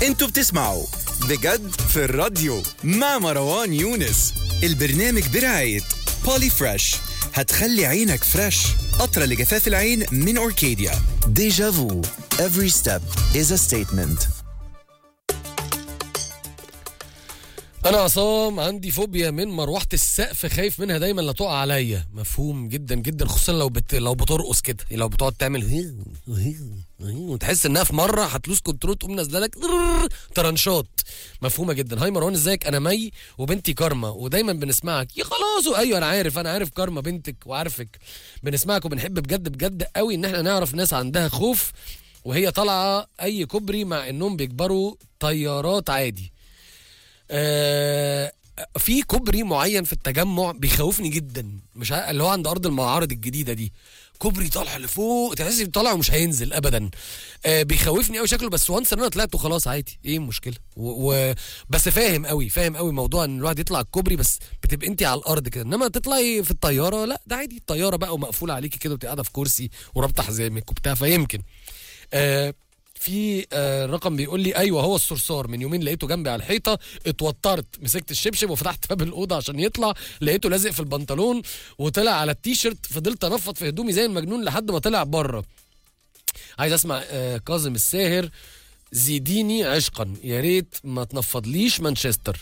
انتوا بتسمعوا بجد في الراديو مع مروان يونس. البرنامج برعاية بولي فريش، هتخلي عينك فريش. قطرة لجفاف العين من أوركيديا. ديجا فو. Every step is a statement. أنا عصام عندي فوبيا من مروحة السقف، خايف منها دايما لا تقع عليا. مفهوم جدا جدا، خصوصا لو بترقص كده، لو بتقعد تعمل وتحس انها في مره هتلوس كنترول تقوم نازله لك طرنشات. مفهومه جدا. هاي مروان، ازيك؟ انا مي وبنتي كارما ودايما بنسمعك. يا خلاص، ايوه انا عارف كارما بنتك وعارفك، بنسمعك وبنحب بجد بجد قوي ان احنا نعرف ناس عندها خوف وهي طالعه اي كوبري مع انهم بيكبروا طيارات عادي. في كوبري معين في التجمع بيخوفني جدا، مش اللي هو عند ارض المعارض الجديده دي، كوبري طالع لفوق تحس طالع ومش هينزل ابدا. بيخوفني قوي شكله، بس وانس ان انا طلعت وخلاص عادي، ايه المشكله؟ بس فاهم قوي موضوع ان الواحد يطلع الكوبري، بس بتبقى انت على الارض كده، انما تطلعي في الطياره لا، ده عادي. الطياره بقى ومقفوله عليكي كده وتبقى قاعده في كرسي ورابطه حزامك وبتاع، فيمكن في رقم بيقول لي ايوه هو الصرصار. من يومين لقيته جنبي على الحيطه، اتوترت، مسكت الشبشب وفتحت باب الاوضه عشان يطلع، لقيته لازق في البنطلون وطلع على التيشيرت. فضلت انفض في هدومي زي المجنون لحد ما طلع بره. عايز اسمع كاظم الساهر، زيديني عشقا، يا ريت ما تنفضليش مانشستر.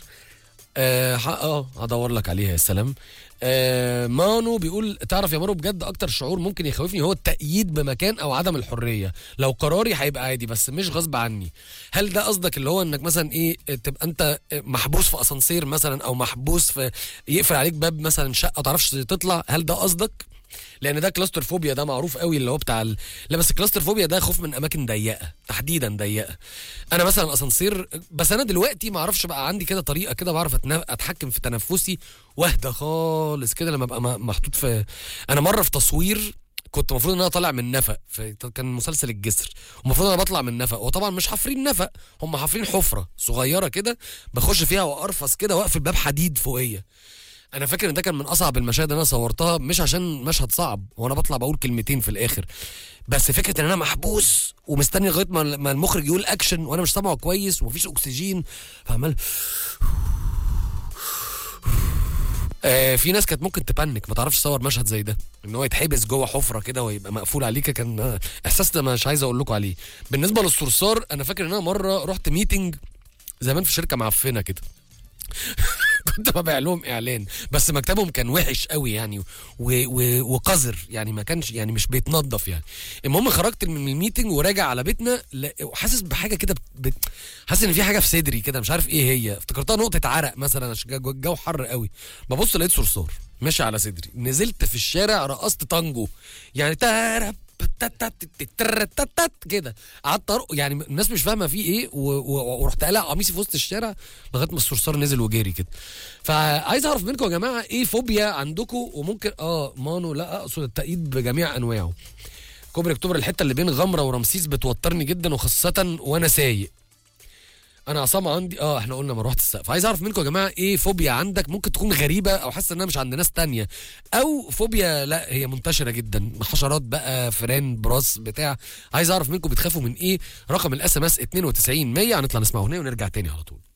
هدور لك عليها. يا سلام. مانو بيقول تعرف يا مانو بجد اكتر شعور ممكن يخوفني هو التأييد بمكان او عدم الحرية. لو قراري هيبقى عادي بس مش غصب عني. هل ده قصدك اللي هو انك مثلا ايه، تبقى انت محبوس في اسانسير مثلا، او محبوس في يقفل عليك باب مثلا شقة ما تعرفش تطلع؟ هل ده قصدك؟ لان ده كلاستروفوبيا، ده معروف قوي اللي هو بتاع لا، بس كلاستروفوبيا ده خوف من اماكن ضيقه، تحديدا ضيقه. انا مثلا اسانسير، بس انا دلوقتي ما اعرفش بقى، عندي كده طريقه كده بعرف اتحكم في تنفسي واهدى خالص كده لما ابقى محطوط في. انا مره في تصوير كنت المفروض ان انا طالع من نفق، كان مسلسل الجسر، ومفروض انا بطلع من نفق، وطبعا مش حافرين نفق، هم حافرين حفره صغيره كده بخش فيها وارفص كده واقفل باب حديد فوقيه. انا فاكر ان ده كان من اصعب المشاهد اللي انا صورتها، مش عشان مشهد صعب وانا بطلع بقول كلمتين في الاخر، بس فكره ان انا محبوس ومستني لغايه ما المخرج يقول اكشن وانا مش سامعه كويس ومفيش اكسجين، فعمال في ناس كانت ممكن تبانك، ما تعرفش تصور مشهد زي ده، ان هو يتحبس جوه حفره كده ويبقى مقفول عليك. كان احساس ده مش عايز اقول لكم عليه. بالنسبه للصرصار، انا فاكر ان انا مره رحت ميتنج زمان في شركه معفنه كده كنت ببيع لهم اعلان، بس مكتبهم كان وحش قوي يعني وقذر يعني، ما كانش يعني مش بيتنظف يعني. المهم خرجت من الميتنج وراجع على بيتنا وحاسس بحاجه كده حاسس ان في حاجه في صدري كده، مش عارف ايه هي، افتكرتها نقطه عرق مثلا عشان الجو حر قوي. ببص لقيت صرصار ماشي على صدري. نزلت في الشارع رقصت تانجو يعني، تارب كده، قعدت يعني الناس مش فاهمه فيه ايه، ورحت قلع قميصي في وسط الشارع لغايه ما الصرصار نزل وجري كده. فعايز اعرف منكم يا جماعه ايه فوبيا عندكم، وممكن مانو لا اقصد التأييد بجميع انواعه. كوبري اكتوبر الحته اللي بين غمره ورمسيس بتوترني جدا، وخاصه وانا سايق. انا عصام عندي احنا قلنا مروحه السقف. عايز اعرف منكم يا جماعه ايه فوبيا عندك، ممكن تكون غريبه او حاسه انها مش عند ناس تانية، او فوبيا لا هي منتشره جدا، حشرات بقى، فيران، براس، بتاع. عايز اعرف منكم بتخافوا من ايه. رقم الاس ام اس 92 100. هنطلع نسمع اغنيه ونرجع تاني على طول.